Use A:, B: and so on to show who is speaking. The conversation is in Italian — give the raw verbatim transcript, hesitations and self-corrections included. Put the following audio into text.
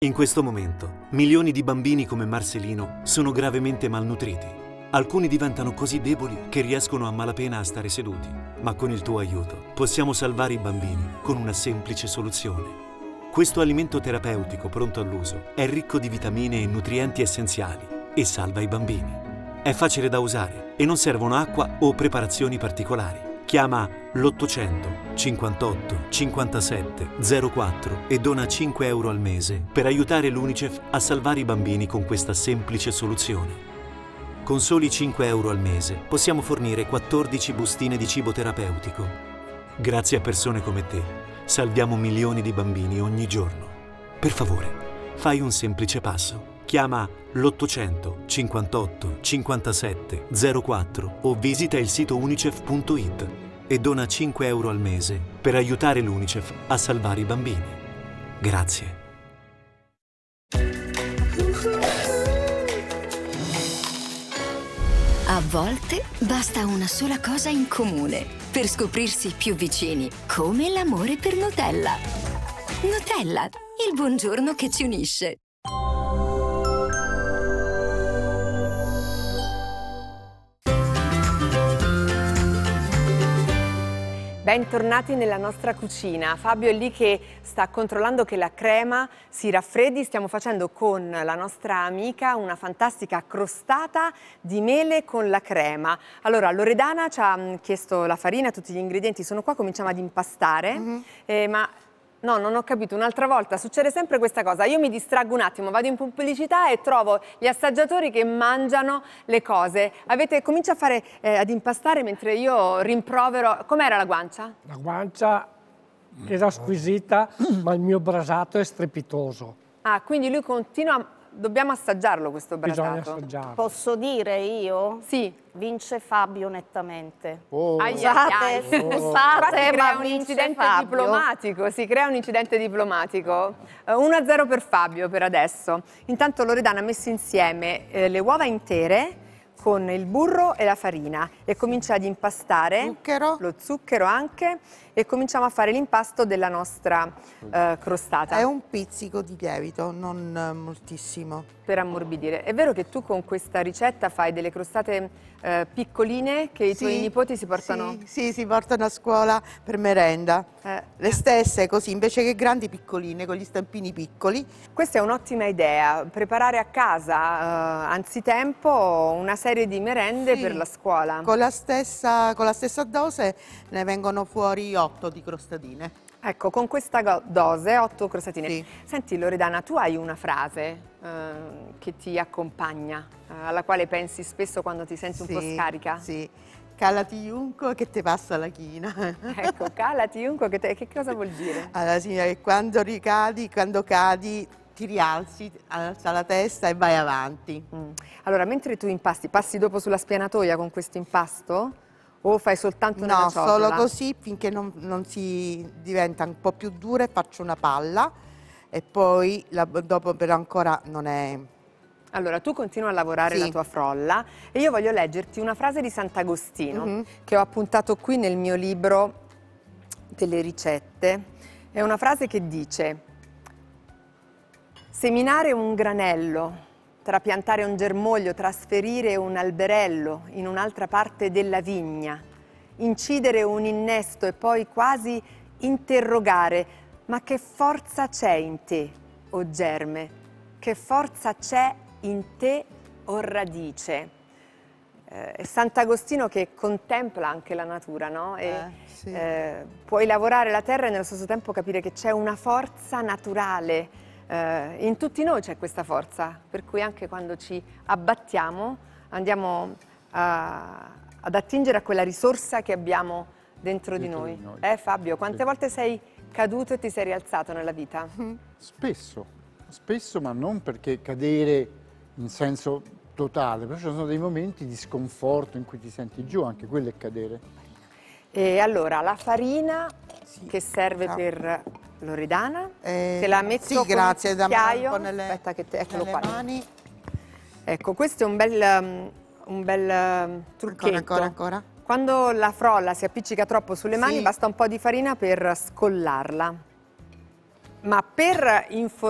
A: In questo momento, milioni di bambini come Marcelino sono gravemente malnutriti. Alcuni diventano così deboli che riescono a malapena a stare seduti. Ma con il tuo aiuto possiamo salvare i bambini con una semplice soluzione. Questo alimento terapeutico pronto all'uso è ricco di vitamine e nutrienti essenziali e salva i bambini. È facile da usare e non servono acqua o preparazioni particolari. Chiama l'ottocento cinquantotto cinquantasette zero quattro e dona cinque euro al mese per aiutare l'UNICEF a salvare i bambini con questa semplice soluzione. Con soli cinque euro al mese possiamo fornire quattordici bustine di cibo terapeutico. Grazie a persone come te, salviamo milioni di bambini ogni giorno. Per favore, fai un semplice passo. Chiama l'ottocento cinquantotto cinquantasette zero quattro o visita il sito unicef punto it e dona cinque euro al mese per aiutare l'UNICEF a salvare i bambini. Grazie.
B: A volte basta una sola cosa in comune per scoprirsi più vicini, come l'amore per Nutella. Nutella, il buongiorno che ci unisce.
C: Bentornati nella nostra cucina. Fabio è lì che sta controllando che la crema si raffreddi. Stiamo facendo con la nostra amica una fantastica crostata di mele con la crema. Allora, Loredana ci ha chiesto la farina, tutti gli ingredienti sono qua, cominciamo ad impastare. Mm-hmm. eh, ma no, non ho capito, un'altra volta succede sempre questa cosa. Io mi distraggo un attimo, vado in pubblicità e trovo gli assaggiatori che mangiano le cose. Avete comincia a fare eh, ad impastare mentre io rimprovero. Com'era la guancia?
D: La guancia era squisita, ma il mio brasato è strepitoso.
C: Ah, quindi lui continua. Dobbiamo assaggiarlo questo brasato.
D: Bisogna assaggiarlo.
E: Posso dire io?
C: Sì.
E: Vince Fabio nettamente.
D: Oh.
E: Scusate, scusate,
C: si
E: ma
C: crea un
E: vince
C: incidente
E: Fabio.
C: diplomatico, si crea un incidente diplomatico. Uh, uno a zero per Fabio per adesso. Intanto Loredana ha messo insieme eh, le uova intere con il burro e la farina e comincia ad impastare
F: zucchero.
C: lo zucchero anche e cominciamo a fare l'impasto della nostra eh, crostata.
F: È un pizzico di lievito, non eh, moltissimo.
C: Per ammorbidire. È vero che tu con questa ricetta fai delle crostate eh, piccoline che i
F: Sì,
C: tuoi nipoti si portano?
F: Sì, sì, si portano a scuola per merenda.
C: Eh.
F: Le stesse così, invece che grandi piccoline, con gli stampini piccoli.
C: Questa è un'ottima idea, preparare a casa eh, anzitempo una serie di merende
F: Sì,
C: per la scuola.
F: Con la stessa, con la stessa dose ne vengono fuori otto di crostatine.
C: Ecco, con questa dose, otto crostatine.
F: Sì.
C: Senti Loredana, tu hai una frase eh, che ti accompagna, eh, alla quale pensi spesso quando ti senti un
F: Sì,
C: po' scarica?
F: Sì, calati junco che ti passa la china.
C: Ecco, calati junco, che, te, che cosa vuol dire?
F: Allora, signora, che quando ricadi, quando cadi, ti rialzi, alza la testa e vai avanti.
C: Mm. Allora, mentre tu impasti, passi dopo sulla spianatoia con questo impasto? O fai soltanto una
F: No,
C: ciotola?
F: solo così finché non, non si diventa un po' più dura e faccio una palla e poi la, dopo però ancora non è...
C: Allora, tu continui a lavorare
F: Sì.
C: la tua frolla e io voglio leggerti una frase di Sant'Agostino
F: Mm-hmm.
C: che ho appuntato qui nel mio libro delle ricette. È una frase che dice: seminare un granello, trapiantare un germoglio, trasferire un alberello in un'altra parte della vigna, incidere un innesto e poi quasi interrogare: ma che forza c'è in te, o germe? Che forza c'è in te, o radice? Eh, è Sant'Agostino che contempla anche la natura, no? E,
F: Eh, sì.
C: eh, puoi lavorare la terra e nello stesso tempo capire che c'è una forza naturale. Uh, in tutti noi c'è questa forza, per cui anche quando ci abbattiamo andiamo a, ad attingere a quella risorsa che abbiamo dentro, dentro di noi. Di noi. Eh Fabio, quante sì. volte sei caduto e ti sei rialzato nella vita?
G: Spesso, spesso, ma non perché cadere in senso totale, però ci sono dei momenti di sconforto in cui ti senti giù, anche quello è cadere.
C: E allora, la farina
F: Sì.
C: che serve
F: Ciao.
C: per Loredana,
F: Eh,
C: te la metto
F: sì,
C: con
F: grazie,
C: il
F: da
C: cucchiaio.
F: un po' nelle,
C: Aspetta che te, eccolo
F: nelle
C: qua.
F: mani.
C: Ecco, questo è un bel, um, un bel um, trucchetto.
F: Ancora, ancora, ancora.
C: Quando la frolla si appiccica troppo sulle mani,
F: Sì.
C: basta un po' di farina per scollarla. Ma per informare